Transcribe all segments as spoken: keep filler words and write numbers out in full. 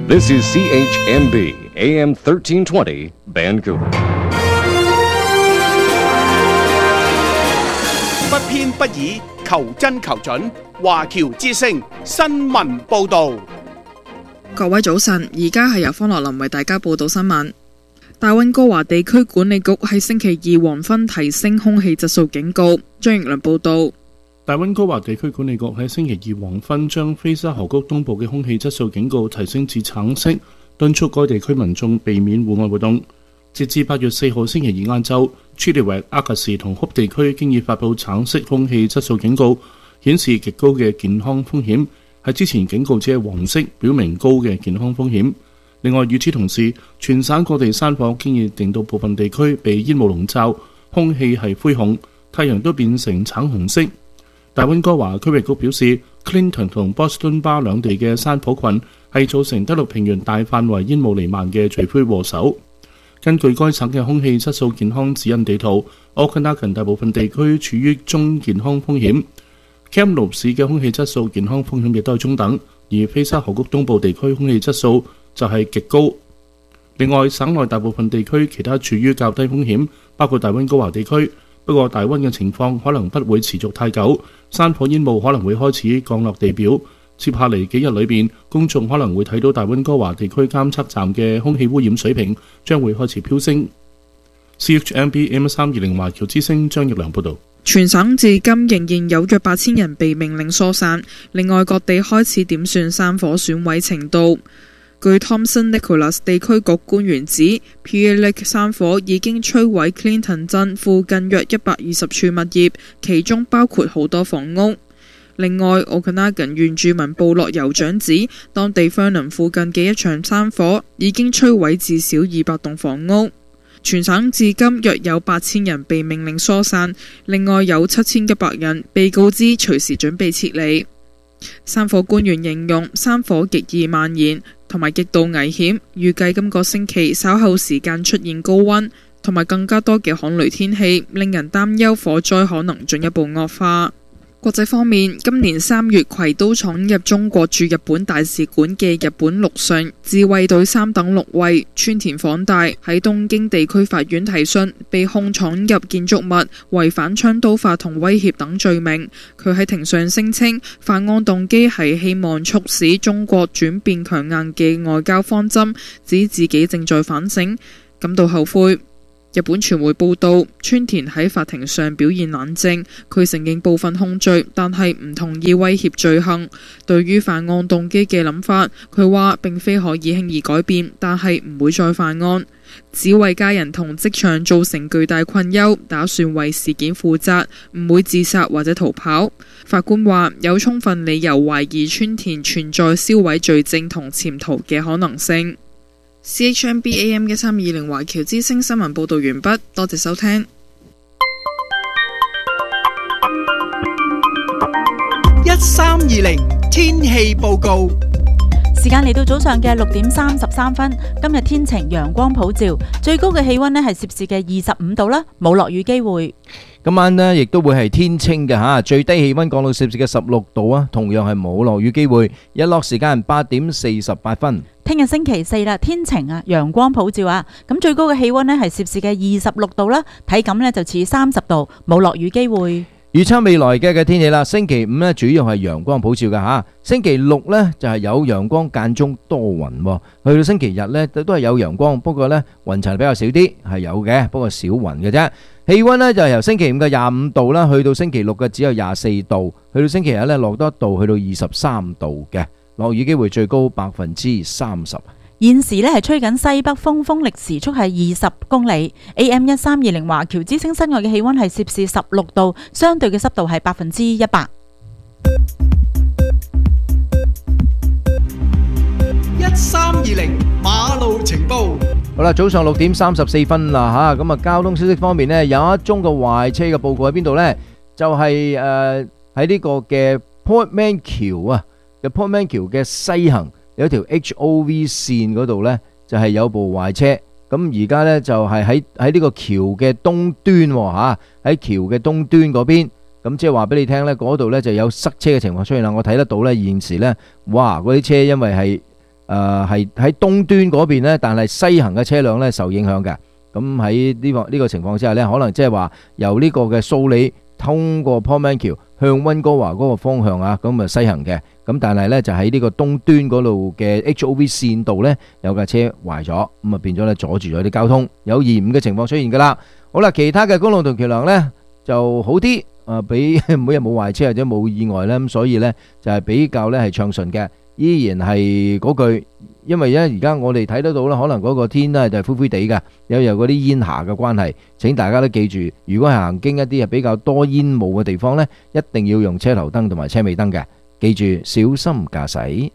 This is C H M B A M thirteen twenty Vancouver。 不偏不倚，求真求準。華僑之聲新聞報導。 各位早晨，而家係由方樂林為大家報道新聞。大溫哥華地區管理局喺星期二黃昏提升空氣質素警告。張奕良報道。 大溫哥華地區管理局喺星期二黃昏將菲沙河谷東部嘅空氣質素警告提升至橙色，敦促該地區民眾避免戶外活動。截至八月四號星期二晏晝，朱利維、阿格士同哭地區經已發布橙色空氣質素警告，顯示極高嘅健康風險，係之前警告只係黃色，表明高嘅健康風險。另外，與此同時，全省各地山火經已令到部分地區被煙霧籠罩，空氣係灰紅，太陽都變成橙紅色。大溫哥華區域局表示 ，Clinton 同 Boston Bar 兩地嘅山火群係造成德魯平原大範圍煙霧彌漫嘅罪魁禍首。根據該省嘅空氣質素健康指引地圖 ，Okanagan 大部分地區處於中健康風險。Kamloops 市嘅空氣質素健康風險亦都係中等，而菲沙河谷東部地區空氣質素就係極高。另外，省內大部分地區其他處於較低風險，包括大溫哥華地區。不過，大溫嘅情況可能不會持續太久，山火煙霧可能會開始降落地表。接下嚟幾日裏邊，公眾可能會睇到大溫哥華地區監測站嘅空氣污染水平將會開始飆升。C H M B A M 三二零華僑之聲張奕良報導。 全省至今仍然有約八千人被命令疏散，另外各地開始點算山火損毀程度。據 Thomson Nicholas 地區局官員指 ，Pierre Lake 山火已經摧毀 Clinton 鎮附近約一百二十處物業，其中包括好多房屋。另外 ，Okanagan 原住民部落酋長指，當地 Vernon 附近嘅一場山火已經摧毀至少二百棟房屋。全省至今約有八千人被命令疏散，另外有七千一百人被告知隨時準備撤離。山火官員形容山火極易蔓延，同埋極度危險，預計今個星期稍後時間出現高溫，同埋更加多嘅旱雷天氣，令人擔憂火災可能進一步惡化。國際方面，今年三月攜刀闖入中國駐日本大使館嘅日本陸上自衛隊三等陸尉川田晃大喺東京地區法院提訊，被控闖入建築物、違反槍刀法同威脅等罪名。佢喺庭上聲稱，犯案動機係希望促使中國轉變強硬嘅外交方針，指自己正在反省，感到後悔。日本傳媒報道，川田喺法庭上表現冷靜，佢承認部分控罪，但係唔同意威脅罪行。對於犯案動機嘅諗法，佢話並非可以輕易改變，但係唔會再犯案，只為家人同職場造成巨大困擾，打算為事件負責，唔會自殺或者逃跑。法官話有充分理由懷疑川田存在銷毀罪證同潛逃嘅可能性。C H M B A M 一三二零華僑之聲新聞報道完畢，多謝收聽。 一三二零天氣報告。 時間嚟到早上嘅六點三十三分，今日天晴，陽光普照，最高嘅氣溫呢係攝氏嘅二十五度啦，冇落雨機會。 今晚呢亦都會係天清嘅吓，最低氣溫降到攝氏嘅十六度啊，同樣係冇落雨機會。日落時間八點四十八分。 聽日星期四啦，天晴啊，陽光普照啊，咁最高嘅氣溫呢係攝氏嘅二十六度啦，體感呢就似三十度，冇落雨機會。 預測未來嘅嘅天氣啦，星期五呢主要係陽光普照嘅吓，星期六呢就係有陽光間中多雲，去到星期日呢都係有陽光，不過呢雲層比較少啲，係有嘅，不過少雲嘅啫。氣溫呢就係由星期五嘅廿五度啦，去到星期六嘅只有廿四度，去到星期日呢落多一度，去到二十三度嘅。落雨機會最高百分之三十。 現時呢係吹緊西北風，風力時速係二十公里。A M 一三二零華僑之聲室外嘅氣溫係攝氏十六度，相對嘅濕度係百分之一百。 一三二零馬路情報。 好啦，早上六點三十四分啦吓，咁啊交通消息方面呢，有一宗嘅壞車嘅報告喺邊度呢？就係誒喺呢個嘅 Portman 橋啊。嘅 Portman 橋嘅西行有一條 H O V 線嗰度呢，就係有部壞車。咁而家呢，就係喺喺呢個橋嘅東端吓，喺橋嘅東端嗰邊。咁即係話俾你聽呢，嗰度呢就有塞車嘅情況出現啦。我睇得到呢，現時呢，哇嗰啲車因為係誒係喺東端嗰邊呢，但係西行嘅車輛呢受影響嘅。咁喺呢個呢個情況之下呢，可能即係話由呢個嘅素里通過 Portman 橋向溫哥華嗰個方向啊，咁啊西行嘅。咁但係呢，就喺呢個東端嗰度嘅 H O V 線道呢，有架車壞咗，咁啊變咗呢阻住咗啲交通，有延誤嘅情況出現噶啦。好啦，其他嘅公路同橋梁呢就好啲，啊比每日冇壞車或者冇意外呢，咁所以呢就係比較呢係暢順嘅，依然係嗰句。因為咧，而家我哋睇得到啦，可能嗰個天咧就係灰灰地嘅，有有嗰啲煙霞嘅關係。請大家都記住，如果係行經一啲係比較多煙霧嘅地方呢，一定要用車頭燈同埋車尾燈嘅。記住，小心駕駛。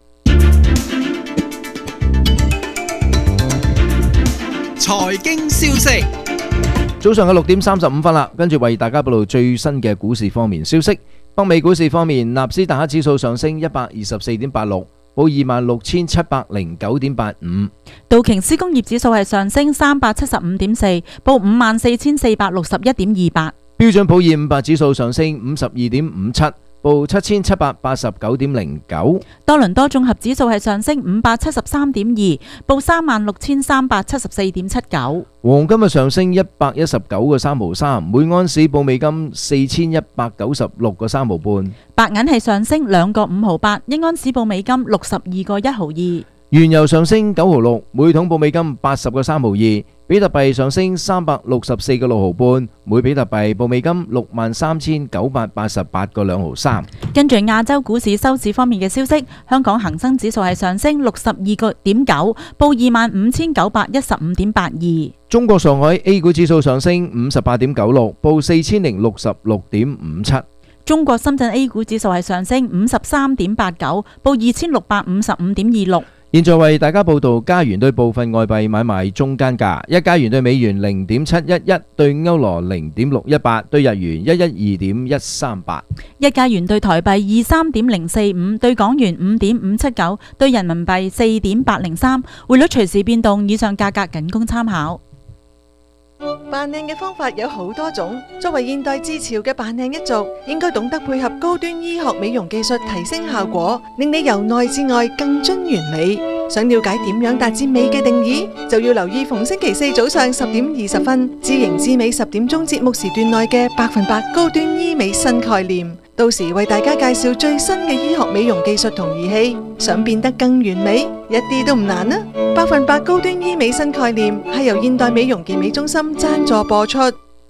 財經消息， 早上嘅六點三十五分啦，跟住為大家報道最新嘅股市方面消息。北美股市方面，納斯達克指數上升一百二十四點八六。報二萬六千七百零九點八五， 道瓊斯工業指數係上升三百七十五點四，報五萬四千四百六十一點二八。 標準普爾五百指數上升五十二點五七，報七千七百八十九點零九。 多倫多綜合指數係上升五百七十三點二，報三萬六千三百七十四點七九。 黃金嘅上升一百一十九個三毫三，每盎司報美金四千一百九十六個三毫半。 白銀係上升兩個五毫八，一盎司報美金六十二個一毫二。 原油上升九毫六，每桶報美金八十個三毫二。比特幣上升三百六十四個六毫半，每比特幣報美金六萬三千九百八十八個兩毫三。 跟住亞洲股市收市方面嘅消息，香港恒生指數係上升六十二個點九，報二萬五千九百一十五點八二。 中國上海 A 股指數上升五十八點九六，報四千零六十六點五七。 中國深圳 A 股指數係上升五十三點八九，報二千六百五十五點二六。 現在為大家報道加元對部分外幣買賣中間價：一加元對美元零點七一一，對歐羅零點六一八，對日元一一二點一三八。 一加元對台幣二三點零四五，對港元五點五七九，對人民幣四點八零三。匯率隨時變動，以上價格僅供參考。 扮靚嘅方法有好多種，作為現代之潮嘅扮靚一族，應該懂得配合高端醫學美容技術提升效果，令你由內至外更臻完美。想了解點樣達至美嘅定義，就要留意逢星期四早上十點二十分，知型知美十點鐘節目時段內嘅百分百高端醫美新概念。到時為大家介紹最新嘅醫學美容技術同儀器，想變得更完美，一啲都唔難啊！百分百高端醫美新概念係由現代美容健美中心贊助播出，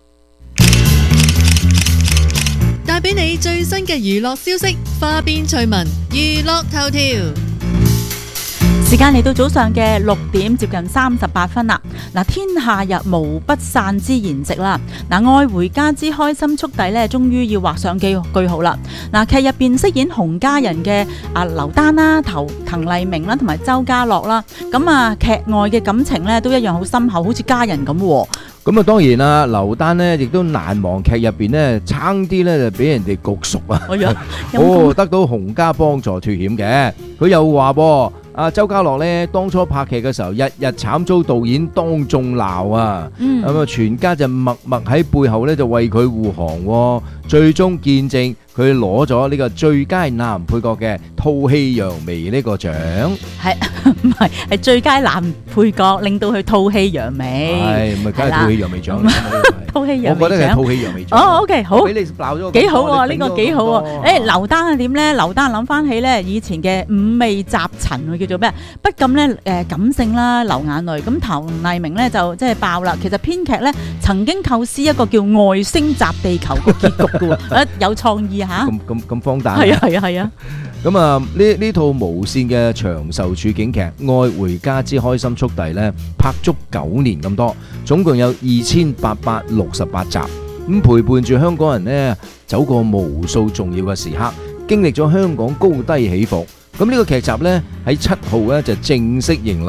帶俾你最新嘅娛樂消息，花邊趣聞，娛樂頭條。 時間嚟到早上嘅六點接近三十八分啦。嗱，天下日無不散之筵席啦。嗱，愛回家之開心速遞呢，終於要畫上句句號啦。嗱，劇入邊飾演洪家人嘅啊劉丹啦、頭滕麗明啦，同埋周家樂啦，咁啊劇外嘅感情呢，都一樣好深厚，好似家人咁。 咁啊，當然啦，劉丹呢亦都難忘劇入邊呢，差啲呢就俾人哋焗熟啊！哦，得到洪家幫助脫險嘅。佢又話噃。啊，周家樂呢，當初拍劇嘅時候，日日慘遭導演當眾鬧啊，咁啊、嗯，全家就默默喺背後呢，就為佢護航、啊，最終見證佢攞咗呢個最佳男配角嘅吐氣揚眉呢個獎。係唔係係最佳男配角，令到佢吐氣揚眉。係唔係梗係吐氣揚眉獎？ 吐氣揚眉獎， 我覺得係吐氣揚眉獎。 哦 ，OK， 好，俾你鬧咗， 幾好喎、啊？呢、這個幾好喎、啊。誒，劉丹係點咧？劉丹諗翻起咧以前嘅五味雜陳，叫做咩？不禁咧誒感性啦，流眼淚。咁滕麗明咧就即係爆啦。其實編劇咧曾經構思一個叫外星襲地球嘅結局嘅喎，有創意嚇。咁咁咁荒誕。 係啊係啊係啊！ 咁啊呢呢套無線嘅長壽處境劇《愛回家之開心速遞》咧，拍足九年咁多，總共有二千八百六十八集，咁陪伴住香港人呢走過無數重要嘅時刻，經歷咗香港高低起伏。咁呢個劇集呢，喺七號呢就正式迎嚟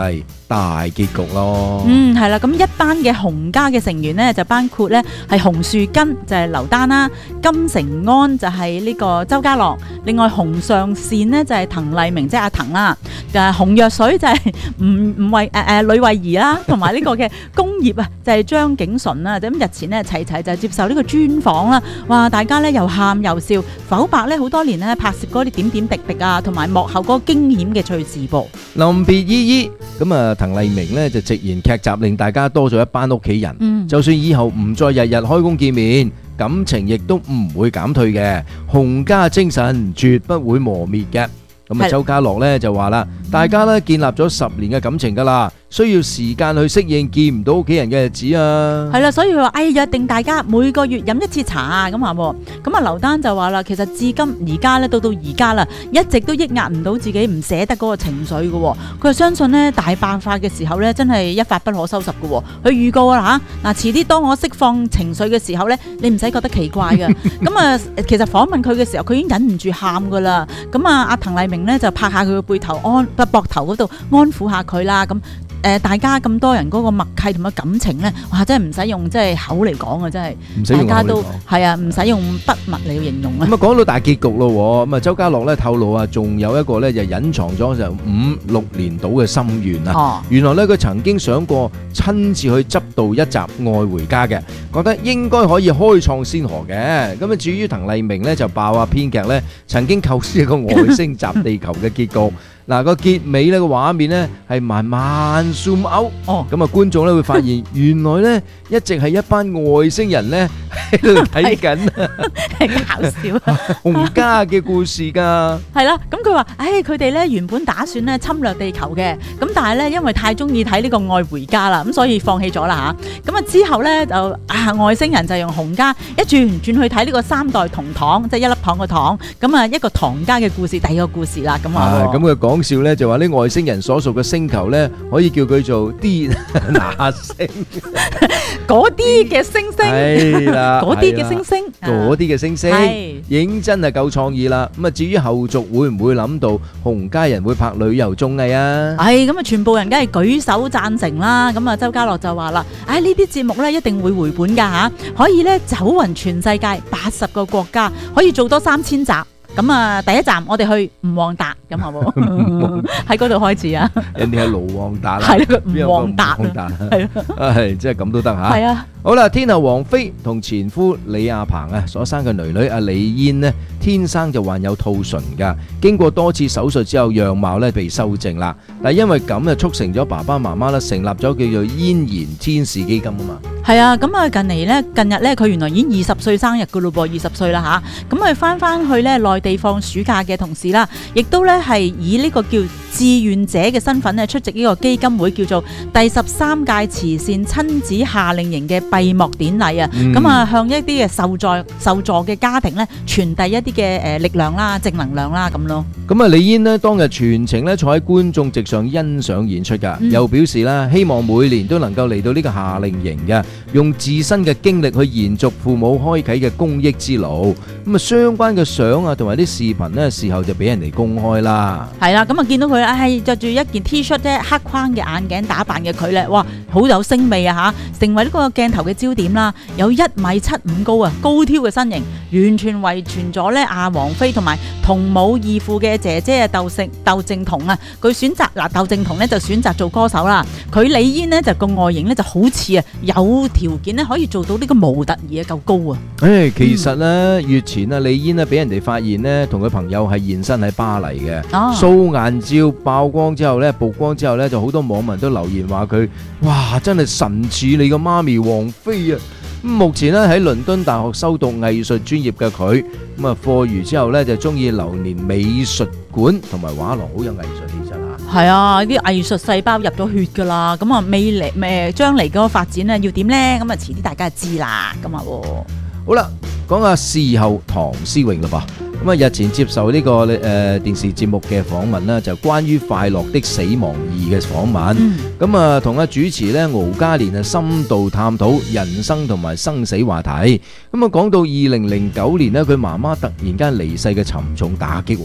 大結局咯。 嗯，係啦，咁一班嘅洪家嘅成員呢，就包括呢係洪樹根就係劉丹啦，金城安就係呢個周家樂，另外洪尚善呢，就係滕麗明即係阿滕啦，誒洪若水就係吳吳慧誒誒呂慧儀啦，同埋呢個嘅工業啊就係張景淳啦。咁日前呢，齊齊就接受呢個專訪啦，哇！大家呢又喊又笑，剖白呢好多年呢拍攝嗰啲點點滴滴啊，同埋幕後嗰個驚險嘅趣事噃。 臨別依依咁啊，滕麗明呢就直言劇集令大家多咗一班屋企人， 嗯、 就算以後唔再日日開工見面，感情亦都唔會減退嘅，洪家精神絕不會磨滅嘅。咁啊，周家樂呢就話啦，大家呢建立咗十年嘅感情噶啦，需要時間去適應見唔到屋企人嘅日子啊。 係啦，所以佢話：哎，約定大家每個月飲一次茶啊，咁話喎。咁啊，劉丹就話啦，其實至今而家咧，到到而家啦，一直都抑壓唔到自己唔捨得嗰個情緒嘅喎。佢相信呢，大爆發嘅時候呢，真係一發不可收拾嘅喎。佢預告啦嚇，嗱遲啲當我釋放情緒嘅時候呢，你唔使覺得奇怪嘅。咁啊，其實訪問佢嘅時候，佢已經忍唔住喊㗎啦。咁啊，阿滕麗明呢，就拍下佢嘅背頭安不膊頭嗰度安撫下佢啦。咁誒、呃，大家咁多人嗰個默契同埋感情咧，哇！真係唔使用即係口嚟講啊，真係唔使用口嚟講， 大家都係啊，唔使用筆墨嚟形容啊。 咁啊，講到大結局咯，咁啊，周家樂咧透露啊，仲有一個咧就隱藏咗就五六年到嘅心願啊。 哦、 原來咧佢曾經想過親自去執導一集《愛回家》嘅，覺得應該可以開創先河嘅。咁啊，至於滕麗明咧就爆啊，編劇咧曾經構思一個外星襲地球嘅結局。嗱，個結尾咧個畫面咧係慢慢 zoom out，哦，咁啊觀眾咧會發現原來咧一直係一班外星人咧喺度睇緊， 係搞笑啊！ 洪家嘅故事㗎， 係啦，咁佢話：，唉，佢哋咧原本打算咧侵略地球嘅，咁但係咧因為太中意睇呢個《愛回家》啦，咁所以放棄咗啦嚇。咁啊之後咧就啊外星人就用洪家一轉轉去睇呢個三代同堂，即係一粒糖個糖，咁啊一個唐家嘅故事，第二個故事啦，咁啊。 咁佢講笑咧就話啲外星人所屬嘅星球咧，可以叫佢做啲那星， 嗰啲嘅星星， 係啦， 嗰啲嘅星星， 嗰啲嘅星星，認真係夠創意啦。咁啊，至於後續會唔會諗到洪家人會拍旅遊綜藝啊？ 係咁啊，全部人梗係舉手贊成啦。咁啊，周家樂就話啦：，唉，呢啲節目咧一定會回本㗎嚇，可以咧走勻全世界八十個國家，可以做多三千集。咁啊，第一站我哋去吳旺達咁好冇？喺嗰度開始啊！ 人哋係盧旺達啦， 係啦，吳旺達啊，係咯， 係即係咁都得嚇。 係啊， 好啦，天后王菲同前夫李亞鵬啊所生嘅女女阿李嫣呢，天生就患有兔唇㗎，經過多次手術之後，樣貌咧被修正啦。但係因為咁啊，促成咗爸爸媽媽咧成立咗叫做嫣然天使基金啊嘛。 係啊，咁啊近嚟咧，近日咧佢原來已經二十歲生日㗎咯噃，二十歲啦嚇。咁佢翻翻去咧內地放暑假嘅同時啦，亦都咧係以呢個叫志願者嘅身份咧出席呢個基金會叫做第十三屆慈善親子夏令營嘅閉幕典禮啊。咁啊、嗯、向一啲嘅受助受助嘅家庭咧傳遞一啲嘅誒力量啦、正能量啦咁咯。 咁啊李嫣呢當日全程咧坐喺觀眾席上欣賞演出㗎，嗯、又表示啦希望每年都能夠嚟到呢個夏令營嘅，用自身嘅經歷去延續父母開啟嘅公益之路。咁啊相關嘅相啊同埋啲視頻呢，事後就俾人哋公開啦。係啦， 咁啊見到佢係着住一件 T 恤啫，黑框嘅眼鏡打扮嘅佢咧，哇，好有星味啊嚇，成為呢個鏡頭嘅焦點啦。有一米七五高啊，高挑嘅身形，完全遺傳咗咧阿王菲同埋同母異父嘅姐姐啊竇靖竇靖童啊。佢選擇嗱竇靖童咧就選擇做歌手啦，佢李嫣呢，就個外形咧就好似啊有條件咧可以做到呢個模特兒啊夠高啊。 誒，其實咧、嗯、月前啊李嫣呢俾人哋發現呢，同佢朋友係現身喺巴黎嘅， 哦、 素顏照曝光之後咧，曝光之後咧，就好多網民都留言話佢，哇，真係神似你個媽咪王菲啊！咁目前咧喺倫敦大學修讀藝術專業嘅佢，咁啊課餘之後咧就中意流連美術館同埋畫廊，好有藝術氣質啊！ 係啊，啲藝術細胞入咗血噶啦，咁啊未嚟誒將嚟嗰個發展咧要點咧？咁啊遲啲大家就知啦，咁啊好啦，講下事後唐詩詠啦噃。咁啊日前接受呢、這個誒、呃、電視節目嘅訪問啦，就關於快樂的死亡二嘅訪問。咁啊同阿主持咧敖嘉年啊深度探討人生同埋生死話題。咁啊講到二零零九年呢，佢媽媽突然間離世嘅沉重打擊。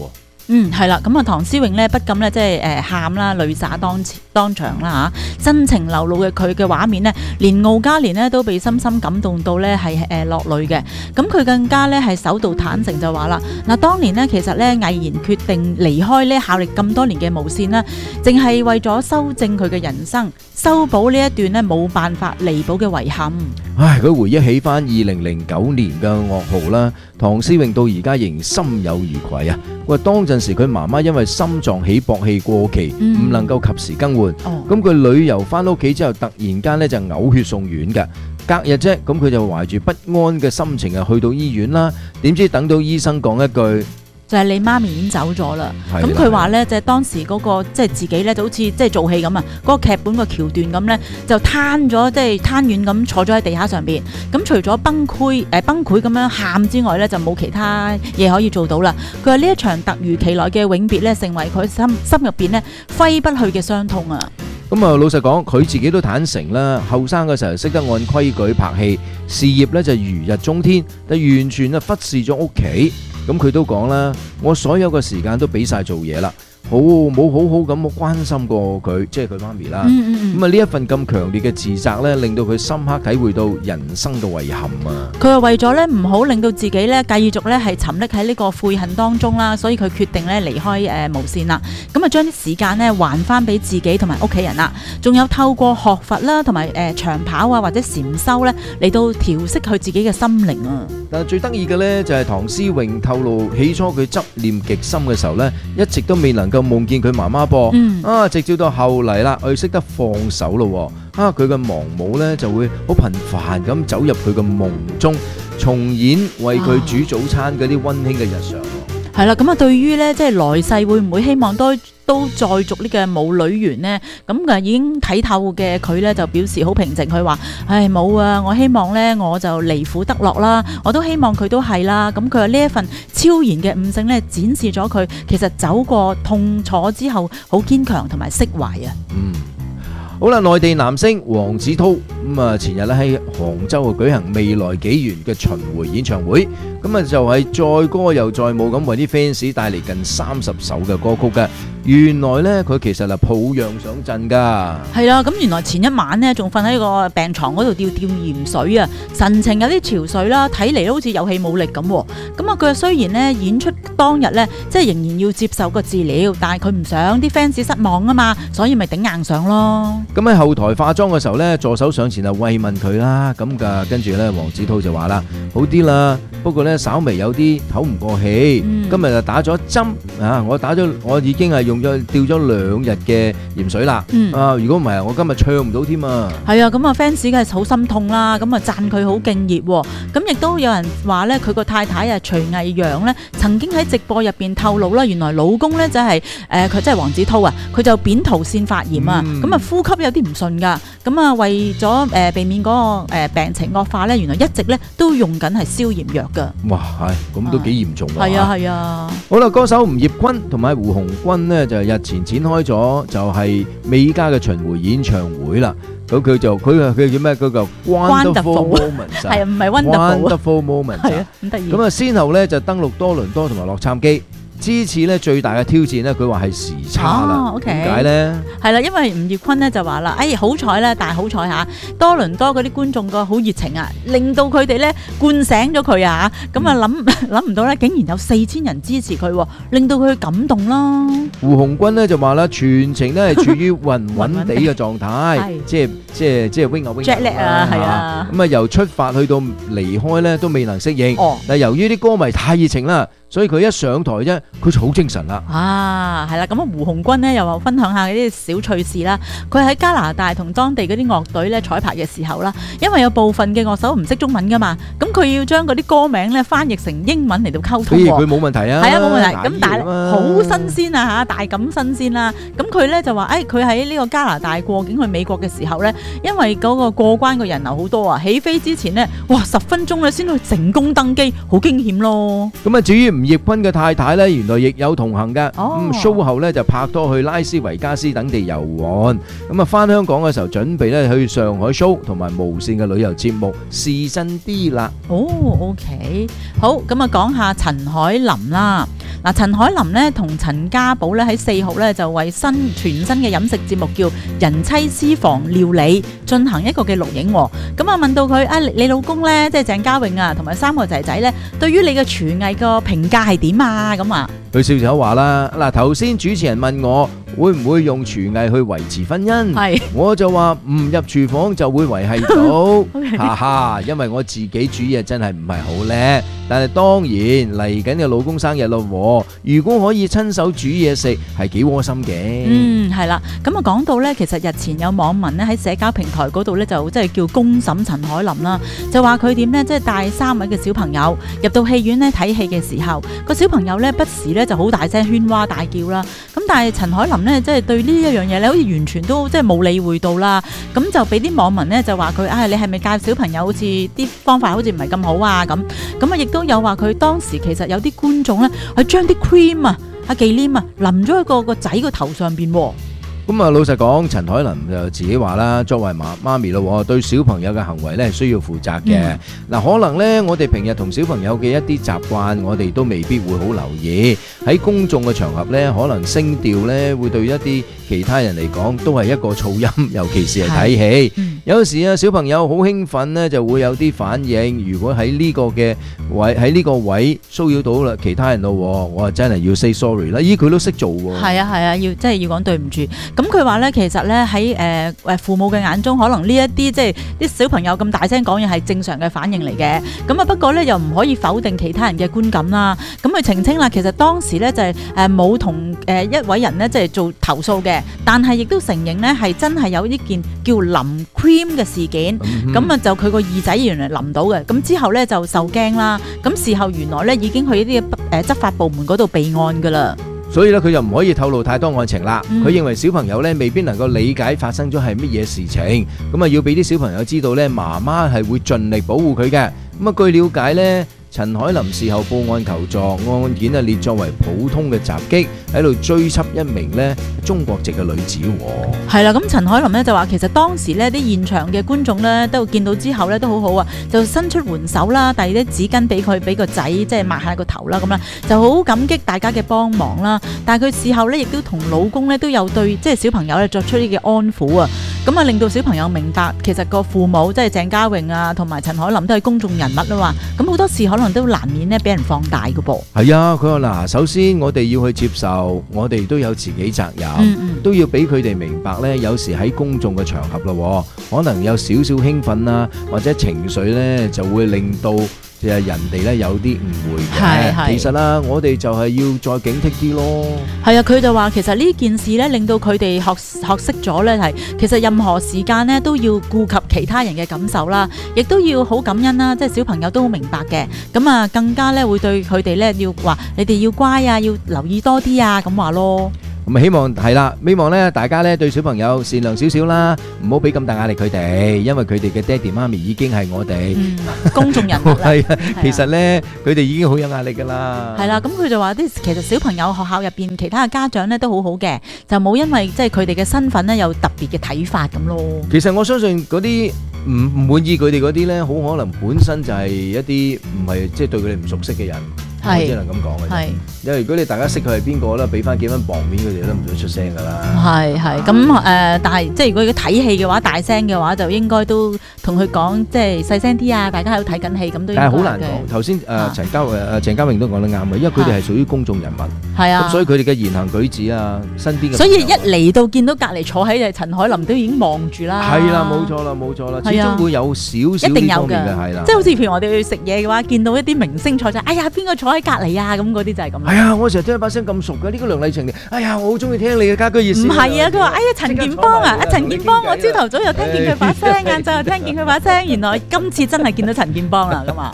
嗯，係啦，咁啊，唐詩詠呢，不禁呢，即係誒喊啦，淚灑當當場啦嚇，真情流露嘅佢嘅畫面呢，連敖嘉年呢都被深深感動到呢係誒落淚嘅。咁佢更加呢係首度坦誠就話啦，嗱，當年呢，其實呢，毅然決定離開呢效力咁多年嘅無線啦，淨係為咗修正佢嘅人生，修補呢一段呢冇辦法彌補嘅遺憾。 唉，佢回憶起翻二零零九年嘅噩耗啦，唐詩詠到而家仍心有餘悸啊！喂，當陣時佢媽媽因為心臟起搏器過期，唔、嗯、能夠及時更換，咁佢、哦、旅遊翻屋企之後，突然間咧就嘔血送院嘅。隔日啫，咁佢就懷住不安嘅心情啊，去到醫院啦。點知等到醫生講一句，就係你媽咪已經走咗啦。咁佢話咧，就係當時嗰個即係自己咧，就好似即係做戲咁啊。嗰個劇本個橋段咁咧，就攤咗，即係攤軟咁坐咗喺地下上邊。咁除咗崩潰誒崩潰咁樣喊之外咧，就冇其他嘢可以做到啦。佢話呢一場突如其來嘅永別咧，成為佢心心入邊咧揮不去嘅傷痛啊！咁啊，老實講，佢自己都坦誠啦。後生嘅時候識得按規矩拍戲，事業咧就如日中天，但完全啊忽視咗屋企。咁佢都講啦，我所有嘅時間都俾晒做嘢啦，好冇好好咁關心過佢，即係佢媽咪啦。咁啊呢一份咁強烈嘅自責咧，令到佢深刻體會到人生嘅遺憾啊！ 佢話為咗咧唔好令到自己咧繼續咧係沉溺喺呢個悔恨當中啦，所以佢決定咧離開誒、呃、無線啦。咁啊將啲時間咧還翻俾自己同埋屋企人啦，仲有透過學佛啦同埋誒長跑啊或者禪修咧嚟到調適佢自己嘅心靈啊！ 但係最得意嘅咧就係唐詩詠透露，起初佢執念極深嘅時候咧，一直都未能夠夢見佢媽媽噃。嗯、啊，直至到後嚟啦，佢識得放手咯。啊，佢嘅亡母咧就會好頻繁咁走入佢嘅夢中，重演為佢煮早餐嗰啲溫馨嘅日常。 係啦，咁啊，對於咧即係來世會唔會希望都都再續呢個母女緣呢？咁啊已經睇透嘅佢咧就表示好平靜，佢話：唉冇啊，我希望咧我就離苦得樂啦，我都希望佢都係啦。咁佢話呢一份超然嘅悟性咧，展示咗佢其實走過痛楚之後好堅強同埋釋懷啊。 嗯。好啦，內地男星黃子韜咁啊，前日咧喺杭州啊舉行未來紀元嘅巡迴演唱會，咁啊就係載歌又載舞咁為啲 fans 帶嚟近三十首嘅歌曲嘅。原來咧佢其實係抱恙上陣噶。係啊，咁原來前一晚呢，仲瞓喺個病床嗰度吊吊鹽水啊，神情有啲憔悴啦，睇嚟都好似有氣冇力咁。咁啊佢雖然呢演出當日呢，即係仍然要接受個治療，但係佢唔想啲 fans 失望啊嘛，所以咪頂硬上咯。咁喺後台化妝嘅時候呢，助手上前就慰問佢啦，咁噶，跟住呢，黃子韜就話啦，好啲啦，不過呢，稍微有啲唞唔過氣，嗯、今日就打咗針啊，我打咗，我已經係用咗吊咗兩日嘅鹽水啦，嗯、啊，如果唔係我今日唱唔到添啊。係啊，咁啊 fans 梗係好心痛啦，咁啊讚佢好敬業，咁亦都有人話呢，佢個太太啊徐藝洋呢，曾經喺直播入邊透露啦，原來老公呢，就係誒佢即係黃子韜啊，佢就扁桃腺發炎啊，咁啊、嗯、呼吸有啲唔順噶，咁啊為咗誒避免嗰個誒病情惡化咧，原來一直咧都用緊係消炎藥噶。哇，係咁都幾嚴重啊！係啊係啊。好啦，歌手吳業坤同埋胡鴻鈞呢，就日前展開咗就係美加嘅巡迴演唱會啦。咁佢就佢佢叫咩？嗰個 Wonderful Moments 係啊，唔係 Wonderful Moments 係啊，咁得意。咁啊，先後咧就登陸多倫多同埋洛杉磯。呢次咧最大嘅挑戰咧，佢話係時差啦。點解咧？係啦，因為吳業坤咧就話啦，哎好彩咧，但係好彩嚇，多倫多嗰啲觀眾個好熱情啊，令到佢哋咧灌醒咗佢啊嚇，咁啊諗諗唔到咧，竟然有四千人支持佢，令到佢感動啦。胡鴻鈞咧就話啦，全程咧係處於暈暈地嘅狀態，即係即係即係 wing 啊 wing jet lag啊，係啊。咁啊由出發去到離開咧都未能適應。哦。但係由於啲歌迷太熱情啦。所以佢一上台啫，佢就好精神啦。啊，係啦，咁啊胡鴻鈞呢又話分享下啲小趣事啦。佢喺加拿大同當地嗰啲樂隊咧彩排嘅時候啦，因為有部分嘅樂手唔識中文噶嘛，咁佢要將嗰啲歌名咧翻譯成英文嚟到溝通。佢冇問題啊。係啊，冇問題。咁但係好新鮮啊嚇，大感新鮮啦。咁佢咧就話，誒佢喺呢個加拿大過境去美國嘅時候咧，因為嗰個過關嘅人流好多啊，起飛之前呢，哇十分鐘咧先去成功登機，好驚險咯。咁啊至於吳業坤嘅太太咧，原來亦有同行嘅。 哦咁 show 後咧就拍拖去拉斯維加斯等地遊玩。咁啊，翻香港嘅時候準備咧去上海 show 同埋無線嘅旅遊節目試新啲啦。 哦，OK，好，咁啊講下陳海琳啦。嗱，陳海琳咧同陳家寶咧喺四號咧就為新全新嘅飲食節目叫《人妻私房料理》進行一個嘅錄影。咁啊問到佢啊，你老公咧即係鄭家穎啊，同埋三個仔仔咧，對於你嘅廚藝個評價係點啊？咁啊， 佢笑笑話啦，嗱，頭先主持人問我會唔會用廚藝去維持婚姻， 係我就話唔入廚房就會維繫到，哈哈，因為我自己煮嘢真係唔係好叻，但係當然嚟緊嘅老公生日咯，如果可以親手煮嘢食係幾窩心嘅。 嗯，係啦，咁啊講到咧，其實日前有網民咧喺社交平台嗰度咧就即係叫公審陳海琳啦，就話佢點咧即係帶三位嘅小朋友入到戲院咧睇戲嘅時候，個小朋友咧不時咧就好大聲喧嘩大叫啦，咁但係陳海琳咧即係對呢一樣嘢咧好似完全都即係冇理會到啦，咁就俾啲網民咧就話佢啊，你係咪教小朋友好似啲方法好似唔係咁好啊咁，咁啊亦都有話佢當時其實有啲觀眾咧係將啲 cream 啊阿忌廉啊淋咗喺個個仔個頭上邊。 咁啊，老實講，陳海琳就自己話啦，作為媽媽咪咯，對小朋友嘅行為咧係需要負責嘅。嗱、嗯，可能咧我哋平日同小朋友嘅一啲習慣，我哋都未必會好留意。喺公眾嘅場合咧，可能聲調咧會對一啲其他人嚟講都係一個噪音，尤其是係睇戲。嗯、有時啊，小朋友好興奮咧，就會有啲反應。如果喺呢個嘅位喺呢個位騷擾到啦其他人咯，我啊真係要 say sorry 啦。咦，佢都識做喎。係啊係啊，要真係要講對唔住。咁佢話咧，其實咧喺誒誒父母嘅眼中，可能呢一啲即係啲小朋友咁大聲講嘢係正常嘅反應嚟嘅。咁啊不過咧又唔可以否定其他人嘅觀感啦。咁佢澄清啦，其實當時咧就係誒冇同誒一位人咧即係做投訴嘅，但係亦都承認咧係真係有呢件叫淋 cream 嘅事件。咁啊、嗯、就佢個耳仔原來淋到嘅，咁之後咧就受驚啦。咁事後原來咧已經去一啲誒執法部門嗰度備案噶啦。所以咧，佢又唔可以透露太多案情啦。佢、嗯、認為小朋友咧未必能夠理解發生咗係乜嘢事情，咁啊要俾啲小朋友知道咧，媽媽係會盡力保護佢嘅。咁啊，據了解咧，陳海琳事後報案求助，案件啊列作為普通嘅襲擊，喺度追緝一名咧中國籍嘅女子。係啦，咁陳海琳咧就話，其實當時咧啲現場嘅觀眾咧都見到之後咧都好好啊，就伸出援手啦，遞啲紙巾俾佢，俾個仔即係抹下個頭啦，咁啦，就好感激大家嘅幫忙啦。但係佢事後咧亦都同老公咧都有對即係小朋友咧作出呢嘅安撫啊，咁啊令到小朋友明白，其實個父母即係鄭家穎啊同埋陳海琳都係公眾人物啊嘛，咁好多事可能都難免咧俾人放大噶噃。係啊，佢話嗱，首先我哋要去接受，我哋都有自己責任，嗯嗯都要俾佢哋明白咧。有時喺公眾嘅場合咯，可能有少少興奮啊，或者情緒咧就會令到即係人哋咧有啲誤會嘅。其實啦，我哋就係要再警惕啲咯。係啊，佢就話其實呢件事咧令到佢哋學學識咗咧係，其實任何時間咧都要顧及其他人嘅感受啦，亦都要好感恩啦。即係小朋友都好明白嘅，咁啊更加咧會對佢哋咧要話你哋要乖啊，要留意多啲啊咁話咯。咁希望係啦，希望咧大家咧對小朋友善良少少啦，唔好俾咁大壓力佢哋，因為佢哋嘅爹哋媽咪已經係我哋、嗯、公眾人物啦。係啊，其實咧佢哋已經好有壓力噶啦。係啦，咁佢就話啲其實小朋友學校入邊其他嘅家長咧都好好嘅，就冇因為即係佢哋嘅身份咧有特別嘅睇法咁咯。其實我相信嗰啲唔唔滿意佢哋嗰啲咧，好可能本身就係一啲唔係即係對佢哋唔熟悉嘅人。我只能咁講嘅啫，因為如果你大家識佢係邊個咧，俾翻幾分薄面佢哋都唔會出聲噶啦。係係咁誒，但係即係如果要睇戲嘅話，大聲嘅話就應該都同佢講，即係細聲啲啊！大家喺度睇緊戲咁都。但係好難講。頭先誒陳家誒誒鄭家穎都講得啱嘅，因為佢哋係屬於公眾人物，係啊，咁所以佢哋嘅言行舉止啊，身邊嘅。所以一嚟到見到隔離坐喺嘅陳海琳都已經望住啦。係啦，冇錯啦，冇錯啦，始終會有少少呢方面嘅係啦。即係好似譬如我哋去食嘢嘅話，見到一啲明星坐就，哎呀邊個坐喺隔離啊，咁嗰啲就係咁。係啊，我成日聽把聲咁熟嘅，呢個梁麗晴嚟。哎呀，我好中意聽你嘅家居熱線。唔係啊，佢話：哎呀，陳建邦啊，阿陳建邦，我朝頭早又聽見佢把聲，晏晝又聽見佢把聲，原來今次真係見到陳建邦啦咁啊！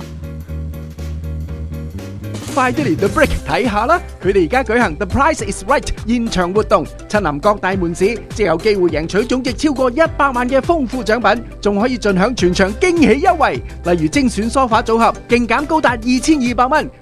快啲嚟到 break 睇下啦！佢哋而家舉行 The Price is Right 現場活動，親臨各大門市，即有機會贏取總值超過一百萬嘅豐富獎品，仲可以盡享全場驚喜優惠，例如精選梳化組合，勁減高達二千二百蚊。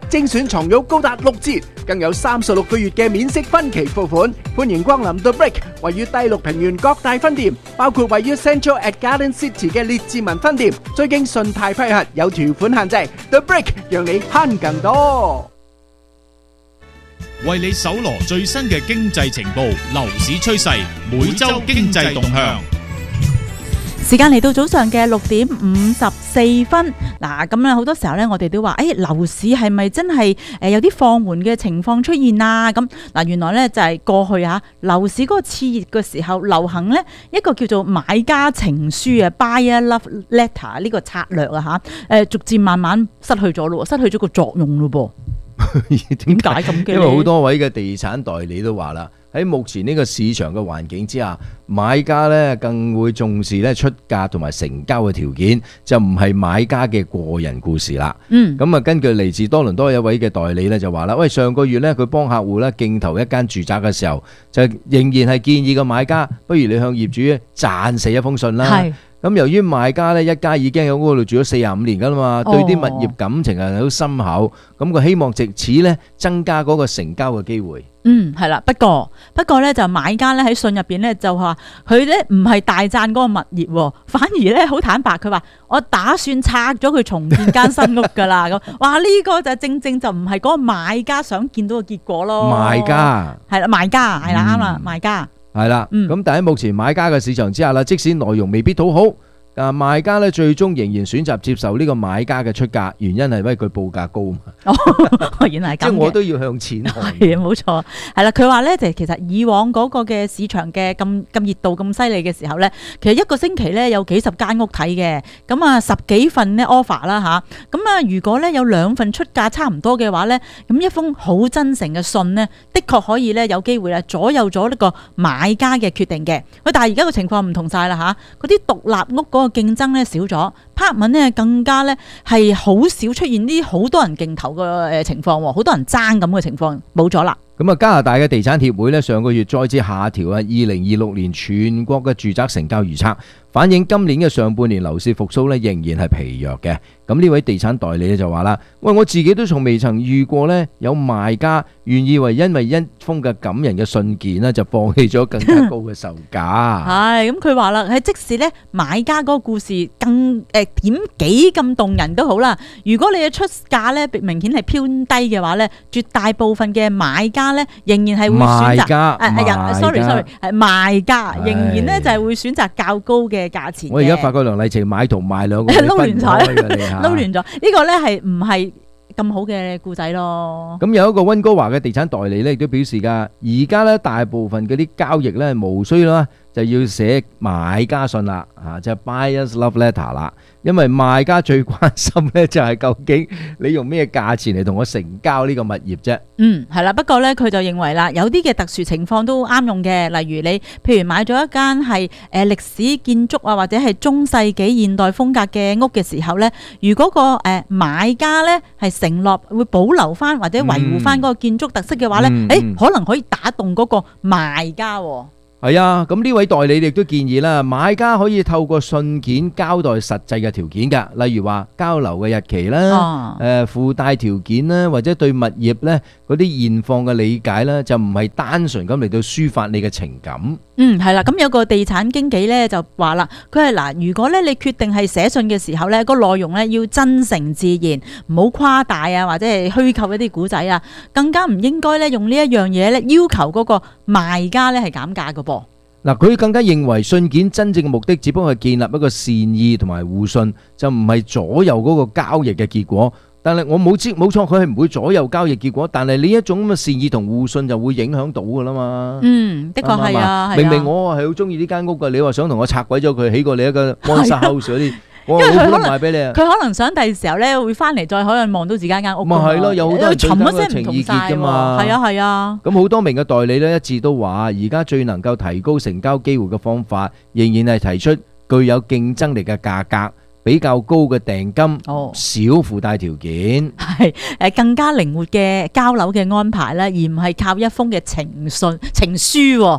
精選床褥高達六折，更有三十六個月嘅免息分期付款。歡迎光臨 The Brick， 位於第六平原各大分店，包括位於 Central at Garden City 嘅列治文分店。最經信貸批核，有條款限制。The Brick 讓你慳更多。 為你搜羅最新嘅經濟情報、樓市趨勢、每周經濟動向。 時間嚟到早上嘅六點五十四分，嗱咁啊好多時候咧，我哋都話，誒樓市係咪真係誒有啲放緩嘅情況出現啊？咁嗱，原來咧就係過去嚇樓市嗰個熾熱嘅時候，流行咧一個叫做買家情書啊 （Buyer Love Letter） 呢個策略啊嚇，誒逐漸慢慢失去咗咯，失去咗個作用咯噃。 點解咁嘅？因為好多位嘅地產代理都話啦，喺目前呢個市場嘅環境之下，買家咧更會重視咧出價同埋成交嘅條件，就唔係買家嘅個人故事啦。嗯，咁啊，根據嚟自多倫多一位嘅代理咧就話啦，喂，上個月咧佢幫客戶咧競投一間住宅嘅時候，就仍然係建議個買家，不如你向業主撰寫一封信啦。係。咁由於賣家咧一家已經喺嗰度住咗四十五年噶啦嘛，對啲物業感情係好深厚，咁佢希望藉此咧增加嗰個成交嘅機會。 嗯，係啦，不過不過咧就買家咧喺信入邊咧就話佢咧唔係大讚嗰個物業，反而咧好坦白，佢話我打算拆咗佢重建間新屋噶啦。咁哇呢個就正正就唔係嗰個買家想見到嘅結果咯。賣家係啦，賣家係啦，啱啦，賣家。係啦，咁但喺目前買家嘅市場之下啦，即使內容未必討好，但賣家咧最終仍然選擇接受呢個買家嘅出價，原因係因為佢報價高嘛。哦，原來係咁嘅。即係我都要向錢看。係冇錯，係啦。佢話咧就其實以往嗰個嘅市場嘅咁咁熱度咁犀利嘅時候咧，其實一個星期咧有幾十間屋睇嘅，咁啊十幾份咧 offer 啦吓，咁啊如果咧有兩份出價差唔多嘅話咧，咁一封好真誠嘅信呢，的確可以咧有機會咧左右咗呢個買家嘅決定嘅。喂，但係而家個情況唔同晒啦吓，嗰啲獨立屋嗰個競爭咧少咗 ，apartment 咧更加咧係好少出現啲好多人競投嘅誒情況，好多人爭咁嘅情況冇咗啦。 咁啊，加拿大嘅地產協會咧上個月再次下調啊，二零二六年全國嘅住宅成交預測，反映今年嘅上半年樓市復甦咧仍然係疲弱嘅。咁呢位地產代理咧就話啦，喂，我自己都從未曾遇過咧有賣家願意為因為一封嘅感人嘅信件咧就放棄咗更加高嘅售價。係咁，佢話啦，係即使咧買家嗰個故事更誒點幾咁動人都好啦，如果你嘅出價咧明顯係偏低嘅話咧，絕大部分嘅買家咧仍然係會選擇誒 sorry sorry 係賣家仍然咧就係會選擇較高嘅價錢。我而家發覺梁麗晴買同賣兩個撈亂咗，撈亂咗呢個咧係唔係咁好嘅故仔咯？咁有一個溫哥華嘅地產代理咧亦都表示㗎，而家咧大部分嗰啲交易咧無需啦，就要寫買家信啦，嚇就係 Buyer's Love Letter 啦。因為賣家最關心咧就係究竟你用咩價錢嚟同我成交呢個物業啫。嗯，係啦。不過咧佢就認為啦，有啲嘅特殊情況都啱用嘅，例如你譬如買咗一間係誒歷史建築啊，或者係中世紀現代風格嘅屋嘅時候咧，如果個誒買家咧係承諾會保留翻或者維護翻嗰個建築特色嘅話咧，誒可能可以打動嗰個賣家。係啊，咁呢位代理亦都建議啦，買家可以透過信件交代實際嘅條件㗎，例如話交樓嘅日期啦，誒附帶條件啦，或者對物業咧嗰啲現況嘅理解啦，就唔係單純咁嚟到抒發你嘅情感。嗯，係啦，咁有個地產經紀咧就話啦，佢係嗱，如果咧你決定係寫信嘅時候咧，個內容咧要真誠自然，唔好誇大啊，或者係虛構一啲古仔啊，更加唔應該咧用呢一樣嘢咧要求嗰個賣家咧係減價㗎噃。嗱，佢更加認為信件真正嘅目的只不過係建立一個善意同埋互信，就唔係左右嗰個交易嘅結果。但係我冇知冇錯，佢係唔會左右交易結果，但係呢一種咁嘅善意同互信就會影響到噶啦嘛。嗯，的確係啊，明明我係好中意呢間屋噶，你話想同我拆鬼咗佢，起過你一個 monster house 嗰啲。因為佢可能賣俾你，佢可能想第時候咧會翻嚟再可能望到自己間屋。咪係咯，有好多沉一聲唔同曬㗎嘛。係啊係啊。咁好多名嘅代理咧一致都話，而家最能夠提高成交機會嘅方法，仍然係提出具有競爭力嘅價格、比較高嘅訂金、哦、少附帶條件，係誒更加靈活嘅交樓嘅安排啦，而唔係靠一封嘅情信情書。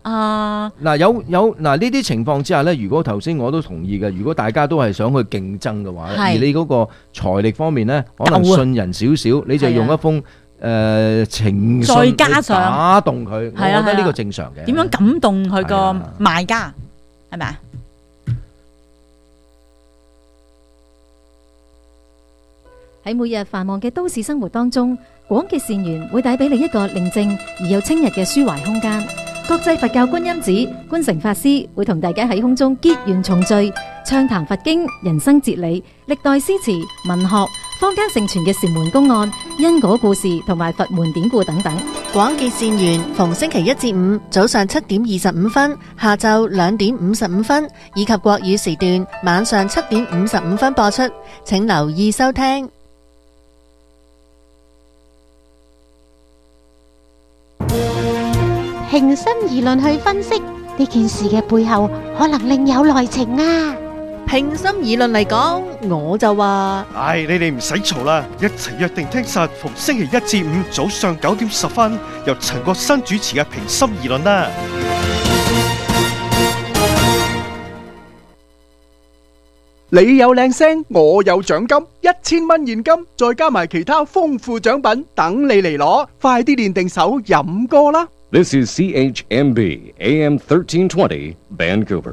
啊？ 嗱有有嗱呢啲情況之下呢，如果頭先我都同意嘅，如果大家都係想去競爭嘅話，而你嗰個財力方面呢，可能信人少少，你就用一封誒情信去打動佢，我覺得呢個正常嘅。 點樣感動佢個賣家係咪啊？ 喺每日繁忙嘅都市生活當中，廣結善緣會帶俾你一個寧靜而又清日嘅抒懷空間。國際佛教觀音寺觀誠法師會同大家喺空中結緣重聚，暢談佛經、人生哲理、歷代詩詞、文學、坊間盛傳嘅禪門公案、因果故事同埋佛門典故等等。 廣結善緣逢星期一至五早上七點二十五分、下晝兩點五十五分，以及國語時段晚上七點五十五分播出，請留意收聽。 平心而論去分析呢件事嘅背後，可能另有內情啊！ 平心而論嚟講，我就話： 唉，你哋唔使嘈啦，一齊約定聽實逢星期一至五早上九點十分，由陳國新主持嘅平心而論啦。 你有靚聲，我有獎金，一千蚊現金，再加埋其他豐富獎品等你嚟攞，快啲練定手飲歌啦 ！This is C H M B A M thirteen twenty Vancouver。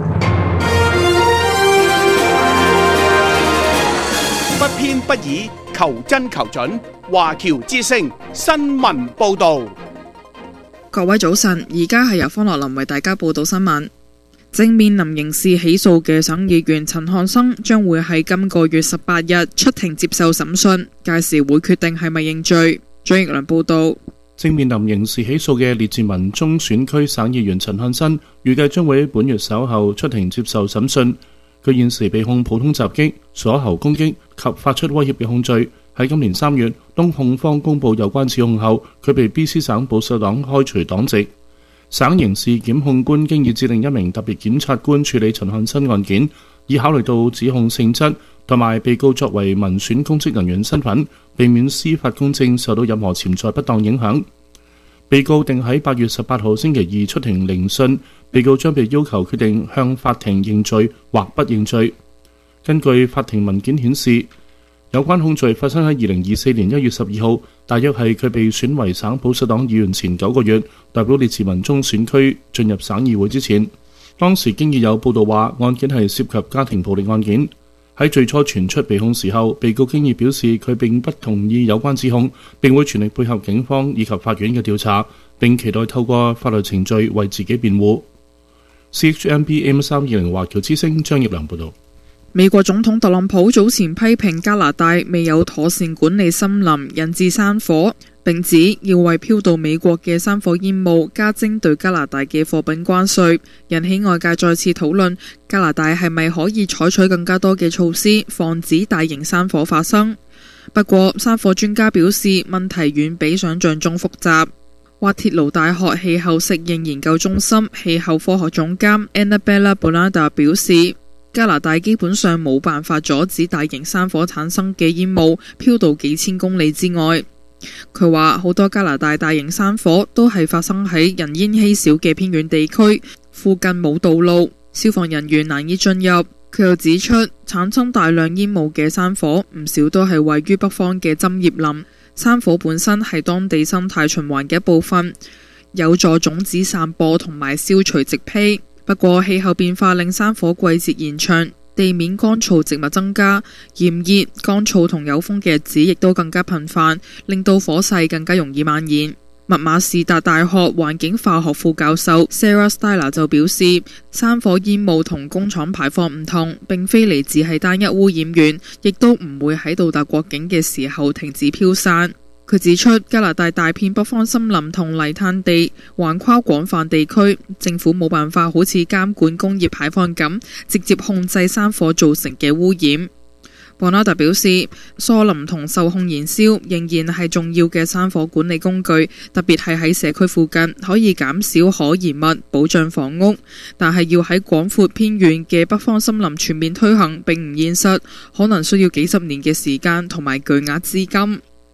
不偏不倚，求真求準，華僑之聲新聞報道。 各位早晨，而家係由方樂林為大家報道新聞。正面臨刑事起訴嘅省議員陳漢生將會喺今個月十八日出庭接受審訊，屆時會決定係咪認罪。張奕良報道。 正面臨刑事起訴嘅列治文中選區省議員陳漢生，預計將會喺本月稍後出庭接受審訊。佢現時被控普通襲擊、鎖喉攻擊及發出威脅嘅控罪。喺今年三月，當控方公佈有關指控後，佢被 B C 省保守黨開除黨籍。省刑事檢控官經已指定一名特別檢察官處理陳漢生案件，以考慮到指控性質同埋被告作為民選公職人員身份，避免司法公正受到任何潛在不當影響。被告定喺八月十八號星期二出庭聆訊，被告將被要求決定向法庭認罪或不認罪。根據法庭文件顯示，有關控罪發生喺二零二四年一月十二號，大約係佢被選為省保守黨議員前九個月，代表列治文中選區進入省議會之前。當時經已有報道話案件係涉及家庭暴力案件。喺最初傳出被控時候，被告經已表示佢並不同意有關指控，並會全力配合警方以及法院嘅調查，並期待透過法律程序為自己辯護。C H M B M 三二零華僑之聲張業良報道。 美國總統特朗普早前批評加拿大未有妥善管理森林，引致山火，並指要為飄到美國嘅山火煙霧加徵對加拿大嘅貨品關稅，引起外界再次討論加拿大係咪可以採取更加多嘅措施，防止大型山火發生。不過，山火專家表示問題遠比想象中複雜。滑鐵盧大學氣候適應研究中心氣候科學總監 Annabella Bonada 表示，加拿大基本上冇辦法阻止大型山火產生嘅煙霧飄到幾千公里之外。佢話好多加拿大大型山火都係發生喺人煙稀少嘅偏遠地區，附近冇道路，消防人員難以進入。佢又指出，產生大量煙霧嘅山火唔少都係位於北方嘅針葉林。山火本身係當地生態循環嘅一部分，有助種子散播同埋消除植被。不過氣候變化令山火季節延長，地面乾燥植物增加，炎熱、乾燥同有風嘅日子亦都更加頻繁，令到火勢更加容易蔓延。密碼士達大學環境化學副教授 Sarah Styler 就表示，山火煙霧同工廠排放唔同，並非嚟自係單一污染源，亦都唔會喺到達國境嘅時候停止飄散。佢指出，加拿大大片北方森林同泥炭地橫跨廣泛地區，政府冇辦法好似監管工業排放咁，直接控制山火造成嘅污染。博納特表示，疏林同受控燃燒仍然係重要嘅山火管理工具，特別係喺社區附近，可以減少可燃物，保障房屋。但係要喺廣闊偏遠嘅北方森林全面推行並唔現實，可能需要幾十年嘅時間同埋巨額資金。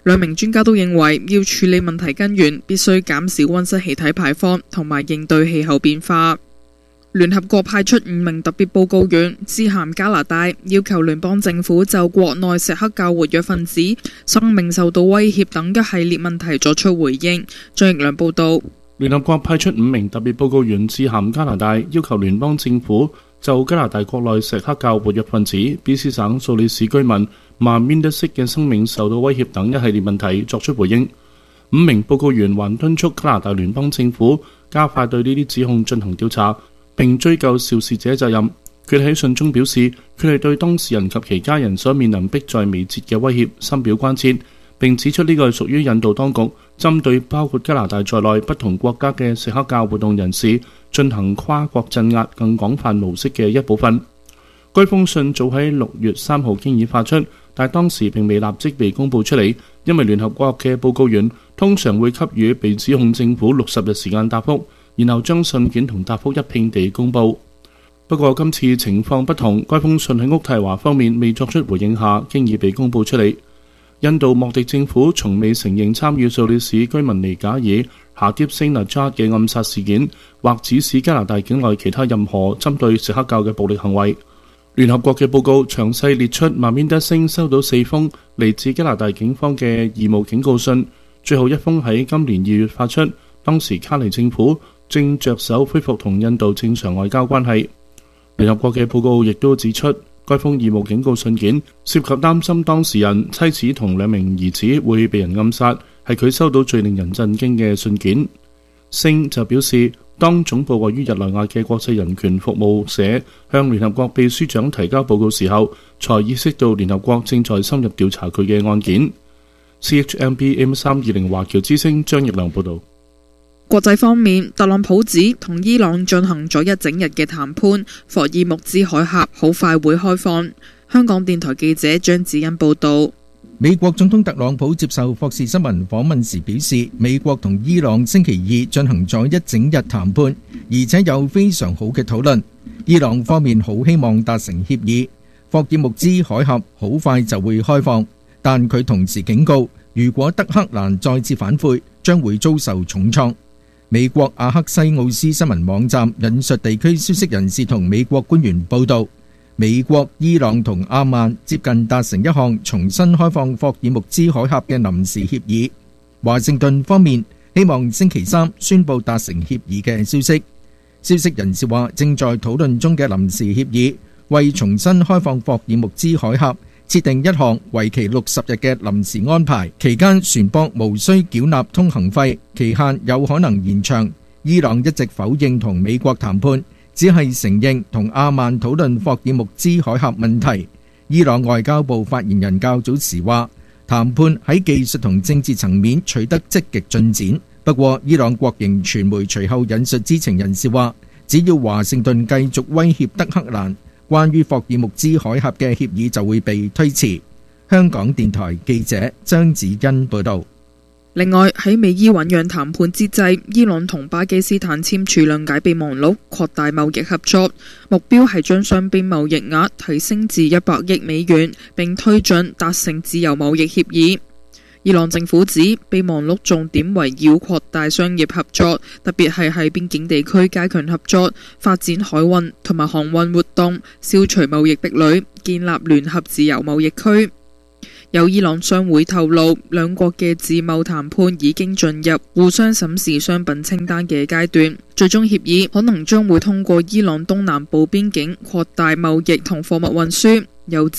兩名專家都認為，要處理問題根源，必須減少溫室氣體排放同埋應對氣候變化。聯合國派出五名特別報告員致函加拿大，要求聯邦政府就國內錫克教活躍分子生命受到威脅等一系列問題作出回應。張奕良報導。 聯合國派出五名特別報告員致函加拿大，要求聯邦政府就加拿大國內錫克教活躍分子 B C 省素里市居民馬面德色嘅生命受到威脅等一系列問題作出回應。五名報告員還敦促加拿大聯邦政府加快對呢啲指控進行調查，並追究肇事者責任。佢喺信中表示，佢哋對當事人及其家人所面臨迫在眉睫嘅威脅深表關切，並指出呢個係屬於印度當局針對包括加拿大在內不同國家嘅錫克教活動人士進行跨國鎮壓更廣泛模式嘅一部分。該封信早喺六月三號經已發出，但當時並未立即被公佈出嚟，因為聯合國嘅報告員通常會給予被指控政府六十日時間答覆，然後將信件同答覆一併地公佈。不過今次情況不同，該封信喺渥太華方面未作出回應下，經已被公佈出嚟。印度莫迪政府從未承認參與素里市居民尼賈爾夏迪斯納扎嘅暗殺事件，或指使加拿大境內其他任何針對錫克教嘅暴力行為。聯合國嘅報告詳細列出馬面德星收到四封嚟自加拿大警方嘅義務警告信，最後一封喺今年二月發出，當時卡尼政府正着手恢復同印度正常外交關係。聯合國嘅報告亦都指出，該封義務警告信件涉及擔心當事人妻子同兩名兒子會被人暗殺，係佢收到最令人震驚嘅信件。星就表示，當總部位於日內瓦嘅國際人權服務社向聯合國秘書長提交報告時候，才意識到聯合國正在深入調查佢嘅案件。C H M B M 三二零華僑之聲張奕良報導。 國際方面，特朗普指同伊朗進行咗一整日嘅談判，霍爾木茲海峽好快會開放。香港電台記者張子欣報導。 美國總統特朗普接受霍士新聞訪問時表示，美國同伊朗星期二進行咗一整日談判，而且有非常好嘅討論。伊朗方面好希望達成協議，霍爾木茲海峽好快就會開放，但佢同時警告，如果德黑蘭再次反悔，將會遭受重創。美國阿克西奧斯新聞網站引述地區消息人士同美國官員報道，美國、伊朗同阿曼接近達成一項重新開放霍爾木茲海峽嘅臨時協議。華盛頓方面希望星期三宣布達成協議嘅消息。消息人士話，正在討論中嘅臨時協議為重新開放霍爾木茲海峽設定一項為期六十日嘅臨時安排，期間船舶無需繳納通行費，期限有可能延長。伊朗一直否認同美國談判，只係承認同阿曼討論霍爾木茲海峽問題。伊朗外交部發言人較早時話，談判喺技術同政治層面取得積極進展。不過，伊朗國營傳媒隨後引述知情人士話，只要華盛頓繼續威脅德黑蘭，關於霍爾木茲海峽嘅協議就會被推遲。香港電台記者張子欣報道。 另外，喺美伊醞釀談判之際，伊朗同巴基斯坦簽署諒解備忘錄，擴大貿易合作，目標係將雙邊貿易額提升至一百億美元，並推進達成自由貿易協議。伊朗政府指備忘錄重點圍繞擴大商業合作，特別係喺邊境地區加強合作，發展海運同埋航運活動，消除貿易壁壘，建立聯合自由貿易區。有伊朗商會透露，兩國嘅自貿談判已經進入互相審視商品清單嘅階段，最終協議可能將會通過伊朗東南部邊境擴大貿易同貨物運輸。有